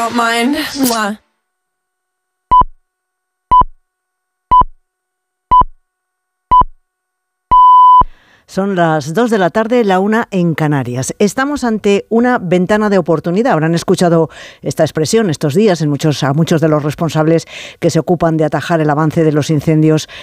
don't mind. Mwah. Son las 2 de la tarde, la 1 en Canarias. Estamos ante una ventana de oportunidad. Habrán escuchado esta expresión estos días a muchos de los responsables que se ocupan de atajar el avance de los incendios